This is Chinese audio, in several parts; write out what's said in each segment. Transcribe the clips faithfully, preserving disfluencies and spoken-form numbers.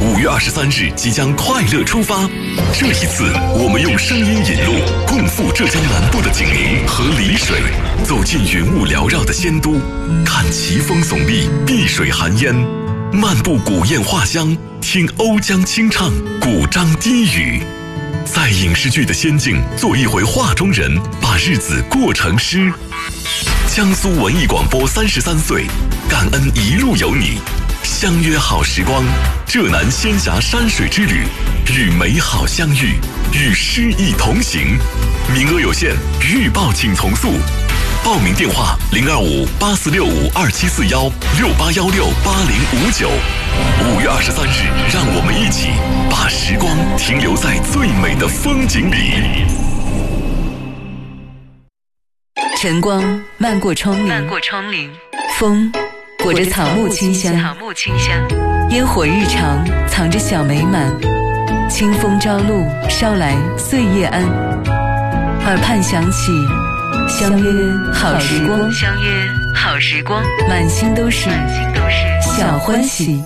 五月二十三日即将快乐出发。这一次，我们用声音引路，共赴浙江南部的景宁和丽水，走进云雾缭绕的仙都，看奇峰耸立，碧水含烟，漫步古堰画乡，听瓯江清唱，古獐低语。在影视剧的仙境做一回画中人，把日子过成诗。江苏文艺广播三十三岁，感恩一路有你，相约好时光，浙南仙峡山水之旅，与美好相遇，与诗意同行。名额有限，预报请从速。报名电话零二五八四六五二七四幺六八幺六八零五九。五月二十三日，让我们一起把时光停留在最美的风景里。 晨光漫过窗棂，漫过窗棂，风裹着草木清香，草木清香，烟火日常藏着小美满，清风朝露，捎来岁月安。耳畔响起相约好时光，相约好时光，满心都是小欢喜。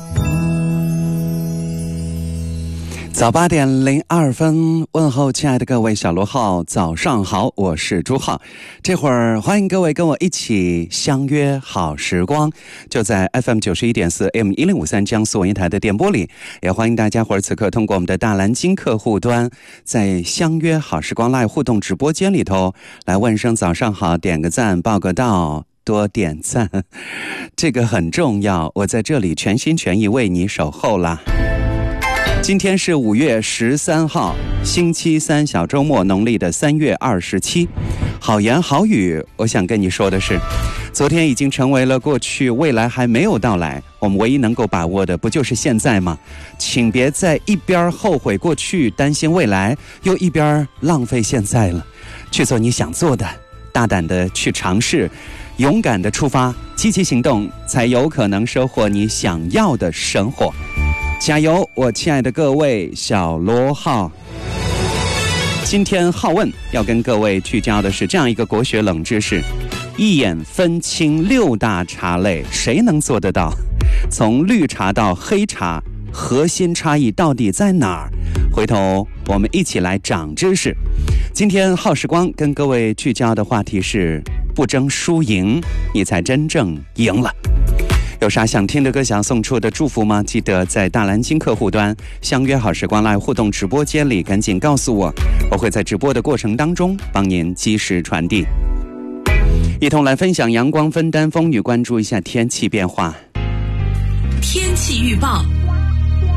早八点零二分，问候亲爱的各位小螺号，早上好，我是朱浩。这会儿欢迎各位跟我一起相约好时光，就在 F M 九十一点四 M 一零五三江苏文艺台的电波里，也欢迎大家伙儿此刻通过我们的大蓝鲸客户端，在相约好时光 Live 互动直播间里头来问声早上好，点个赞，报个到。多点赞，这个很重要，我在这里全心全意为你守候啦。今天是五月十三号，星期三，小周末，农历的三月二十七。好言好语，我想跟你说的是，昨天已经成为了过去，未来还没有到来。我们唯一能够把握的，不就是现在吗？请别在一边后悔过去，担心未来，又一边浪费现在了。去做你想做的，大胆的去尝试，勇敢的出发，积极行动，才有可能收获你想要的生活。加油，我亲爱的各位小螺号！今天浩问要跟各位聚焦的是这样一个国学冷知识：一眼分清六大茶类，谁能做得到？从绿茶到黑茶，核心差异到底在哪儿？回头我们一起来长知识。今天好时光跟各位聚焦的话题是：不争输赢，你才真正赢了。有啥想听的歌，想送出的祝福吗？记得在大蓝鲸客户端相约好时光 Live 互动直播间里赶紧告诉我，我会在直播的过程当中帮您及时传递。一同来分享阳光，分担风雨，关注一下天气变化。 天气预报。